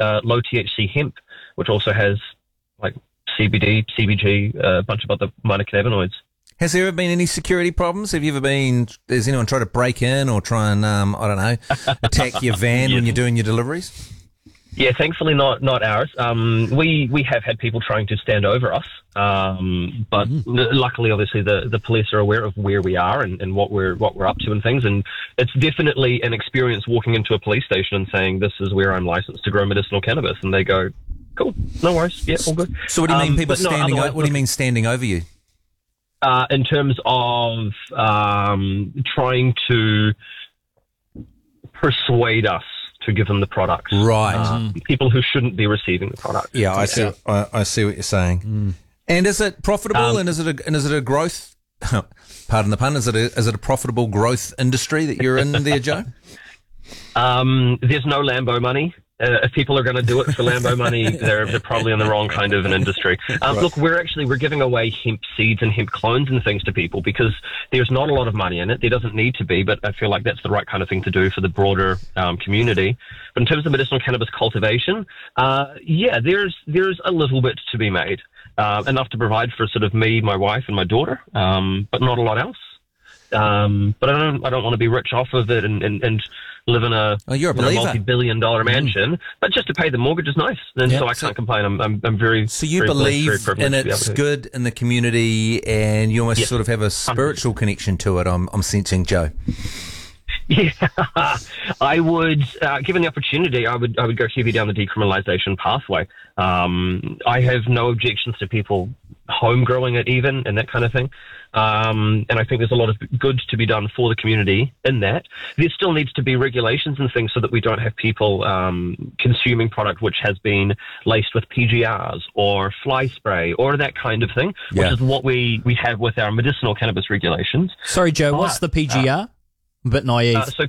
low THC hemp, which also has like CBD, CBG, a bunch of other minor cannabinoids. Has there ever been any security problems? Has anyone tried to break in or try and, attack your van when you're doing your deliveries? Yeah, thankfully not ours. We have had people trying to stand over us, but luckily, obviously, the police are aware of where we are and what we're up to and things. And it's definitely an experience walking into a police station and saying, "This is where I'm licensed to grow medicinal cannabis," and they go, "Cool, no worries, yeah, all good." So, what do you mean people standing? What do you mean standing over you? In terms of trying to persuade us to give them the product. Right. People who shouldn't be receiving the product. Yeah, I see. I see what you're saying. And is it profitable? And is it a growth? Pardon the pun. Is it a profitable growth industry that you're in there, Joe? There's no Lambo money. If people are going to do it for Lambo money, they're probably in the wrong kind of an industry. Right. Look, we're giving away hemp seeds and hemp clones and things to people because there's not a lot of money in it. There doesn't need to be, but I feel like that's the right kind of thing to do for the broader community. But in terms of medicinal cannabis cultivation, there's a little bit to be made, enough to provide for sort of me, my wife, and my daughter, but not a lot else. But I don't want to be rich off of it and live in a multi-billion-dollar mansion. But just to pay the mortgage is nice, and so I can't complain. I'm very. So you very believe blessed, very in it's good in the community, and you almost sort of have a spiritual connection to it. I'm sensing, Joe. Yeah, I would, given the opportunity, I would go heavy down the decriminalization pathway. I have no objections to people home growing it even and that kind of thing. And I think there's a lot of good to be done for the community in that. There still needs to be regulations and things so that we don't have people consuming product which has been laced with PGRs or fly spray or that kind of thing, which is what we have with our medicinal regulations. Sorry, Joe, what's the PGR? A bit naive. So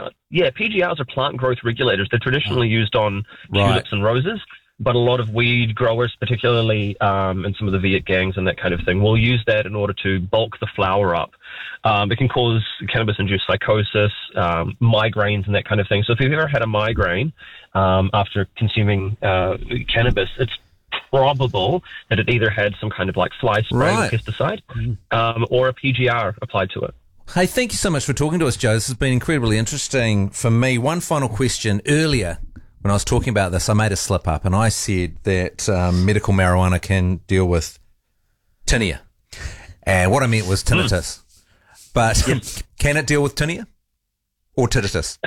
PGRs are plant growth regulators. They're traditionally used on tulips and roses, but a lot of weed growers, particularly and some of the Viet gangs and that kind of thing, will use that in order to bulk the flower up. It can cause cannabis-induced psychosis, migraines and that kind of thing. So if you've ever had a migraine after consuming cannabis, it's probable that it either had some kind of like fly spray or pesticide or a PGR applied to it. Hey, thank you so much for talking to us, Joe. This has been incredibly interesting for me. One final question. Earlier, when I was talking about this, I made a slip up and I said that medical marijuana can deal with tinea. And what I meant was tinnitus. But can it deal with tinea or tinnitus?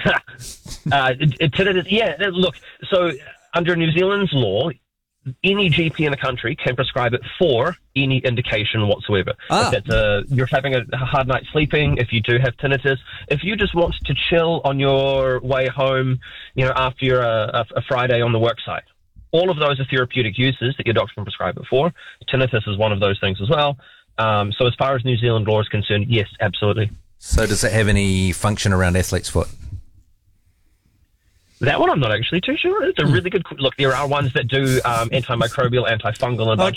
Tinnitus, yeah. Look, so under New Zealand's law, any GP in the country can prescribe it for any indication whatsoever. If that's you're having a hard night sleeping, if you do have tinnitus, if you just want to chill on your way home, after a Friday on the work site, all of those are therapeutic uses that your doctor can prescribe it for. Tinnitus is one of those things as well. So as far as New Zealand law is concerned, yes, absolutely. So does it have any function around athlete's foot? That one I'm not actually too sure. It's a really good... Look, there are ones that do antimicrobial, antifungal, and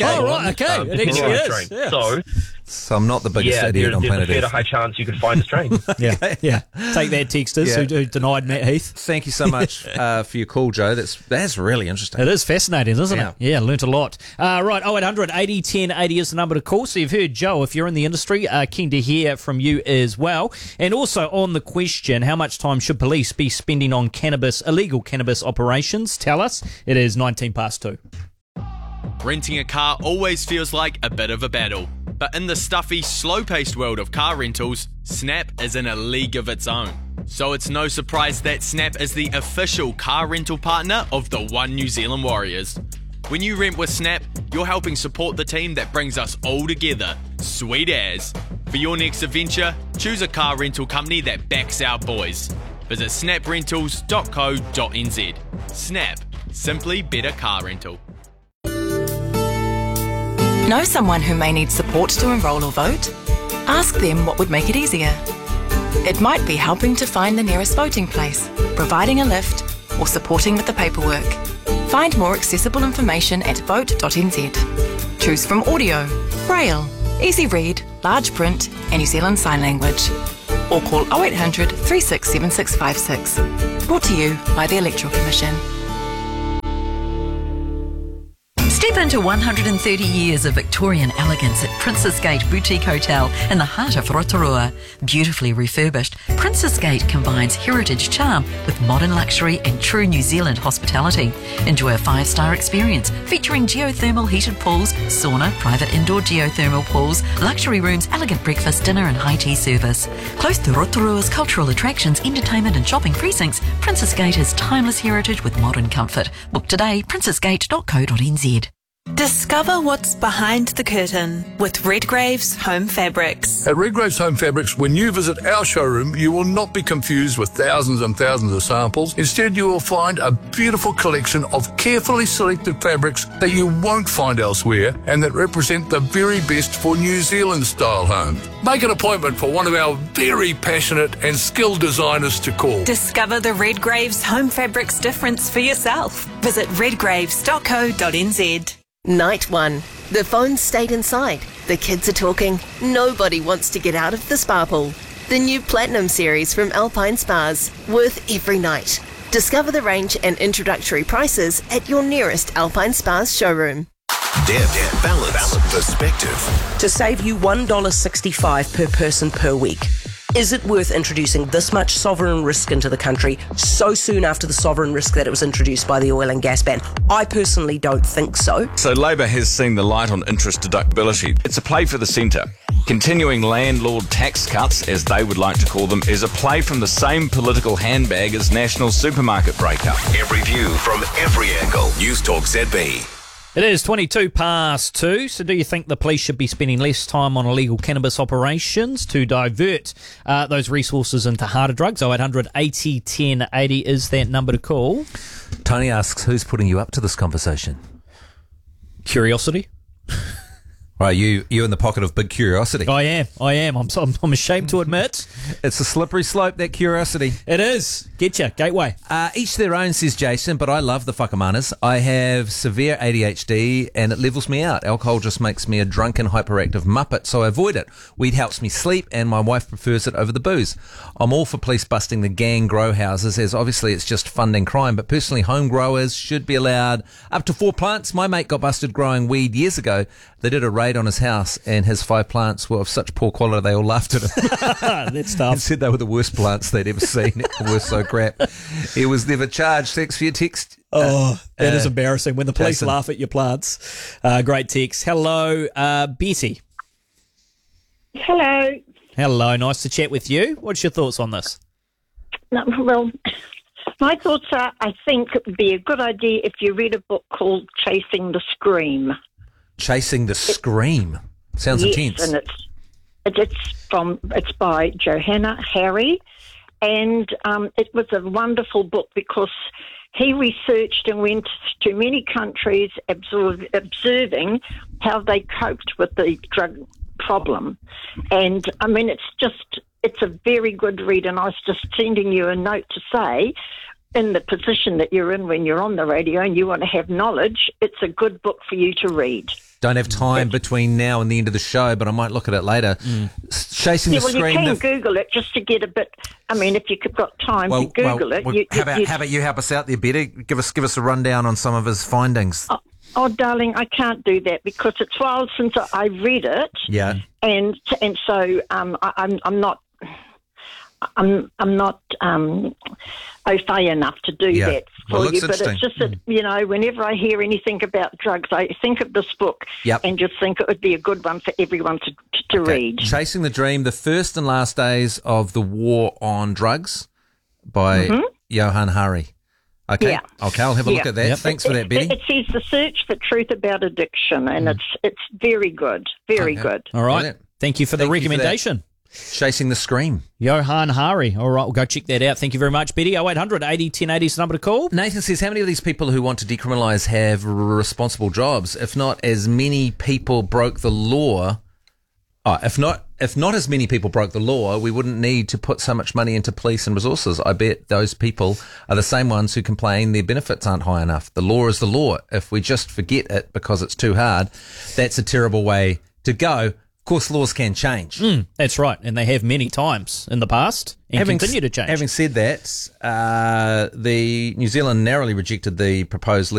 So I'm not the biggest idiot on planet Earth. There's a fair high chance you could find a strain. Yeah. Take that, texters who denied Matt Heath. Thank you so much for your call, Joe. That's really interesting. It is fascinating, isn't it? Yeah, learnt a lot. Right, 0800 80 10 80 is the number to call. So you've heard Joe. If you're in the industry, keen to hear from you as well. And also on the question, how much time should police be spending on illegal cannabis operations? Tell us. It is 19 past 2. Renting a car always feels like a bit of a battle. But in the stuffy, slow-paced world of car rentals, Snap is in a league of its own. So it's no surprise that Snap is the official car rental partner of the One New Zealand Warriors. When you rent with Snap, you're helping support the team that brings us all together. Sweet as. For your next adventure, choose a car rental company that backs our boys. Visit snaprentals.co.nz. Snap. Simply better car rental. Know someone who may need support to enrol or vote? Ask them what would make it easier. It might be helping to find the nearest voting place, providing a lift, or supporting with the paperwork. Find more accessible information at vote.nz. Choose from audio, braille, easy read, large print, and New Zealand Sign Language. Or call 0800 367656. Brought to you by the Electoral Commission. Step into 130 years of Victorian elegance at Princess Gate Boutique Hotel in the heart of Rotorua. Beautifully refurbished, Princess Gate combines heritage charm with modern luxury and true New Zealand hospitality. Enjoy a 5-star experience featuring geothermal heated pools, sauna, private indoor geothermal pools, luxury rooms, elegant breakfast, dinner and high tea service. Close to Rotorua's cultural attractions, entertainment and shopping precincts, Princess Gate has timeless heritage with modern comfort. Book today, princessgate.co.nz. Discover what's behind the curtain with Redgrave's Home Fabrics. At Redgrave's Home Fabrics, when you visit our showroom, you will not be confused with thousands and thousands of samples. Instead, you will find a beautiful collection of carefully selected fabrics that you won't find elsewhere and that represent the very best for New Zealand-style homes. Make an appointment for one of our very passionate and skilled designers to call. Discover the Redgrave's Home Fabrics difference for yourself. Visit redgraves.co.nz. Night 1. The phones stayed inside. The kids are talking. Nobody wants to get out of the spa pool. The new Platinum series from Alpine Spas. Worth every night. Discover the range and introductory prices at your nearest Alpine Spas showroom. Depth, balance, perspective. To save you $1.65 per person per week. Is it worth introducing this much sovereign risk into the country so soon after the sovereign risk that it was introduced by the oil and gas ban? I personally don't think so. So Labor has seen the light on interest deductibility. It's a play for the centre. Continuing landlord tax cuts, as they would like to call them, is a play from the same political handbag as national supermarket breakup. Every view from every angle. News Talk ZB. It is 22:02, so do you think the police should be spending less time on illegal cannabis operations to divert those resources into harder drugs? 0800 80 10 80 is that number to call. Tony asks, who's putting you up to this conversation? Curiosity. Right, you in the pocket of big curiosity. I am. I'm ashamed to admit. It's a slippery slope, that curiosity. It is. Getcha. Gateway. Each their own, says Jason, but I love the whakamanas. I have severe ADHD and it levels me out. Alcohol just makes me a drunken, hyperactive muppet, so I avoid it. Weed helps me sleep and my wife prefers it over the booze. I'm all for police busting the gang grow houses, as obviously it's just funding crime, but personally home growers should be allowed up to 4 plants. My mate got busted growing weed years ago. They did a raid on his house and his 5 plants were of such poor quality they all laughed at him. That's tough. And said they were the worst plants they'd ever seen. They were so crap. He was never charged. Thanks for your text. That is embarrassing when the police Jason. laugh at your plants. Great text. Hello, Betty. Hello. Hello, nice to chat with you. What's your thoughts on this? Well, my thoughts are, I think it would be a good idea if you read a book called Chasing the Scream. Chasing the Scream. Sounds intense. And it's by Johanna Hari, and it was a wonderful book because he researched and went to many countries observing how they coped with the drug problem. And I mean, it's a very good read, and I was just sending you a note to say, in the position that you're in when you're on the radio and you want to have knowledge, it's a good book for you to read. Don't have time between now and the end of the show, but I might look at it later. Chasing the Scream. You can Google it just to get a bit. I mean, if you've got time to Google it. How about you help us out there, Betty? Give us a rundown on some of his findings. Oh, darling, I can't do that because it's a while since I read it. Yeah. And so I'm not au fait enough to do that for you. But it's just that, whenever I hear anything about drugs, I think of this book and just think it would be a good one for everyone to read. Chasing the Dream, The First and Last Days of the War on Drugs by Johann Hari. Okay, I'll have a look at that. Thanks for that, Betty. It says The Search for Truth About Addiction, and it's very good, very good. All right. Brilliant. Thank you for the recommendation. Chasing the Scream. Johann Hari. All right, we'll go check that out. Thank you very much, Betty. 0800 80 1080 is the number to call. Nathan says, how many of these people who want to decriminalise have responsible jobs? If not as many people broke the law... If not as many people broke the law, we wouldn't need to put so much money into police and resources. I bet those people are the same ones who complain their benefits aren't high enough. The law is the law. If we just forget it because it's too hard, that's a terrible way to go. Of course, laws can change. That's right, and they have many times in the past and continue to change. Having said that, the New Zealand narrowly rejected the proposed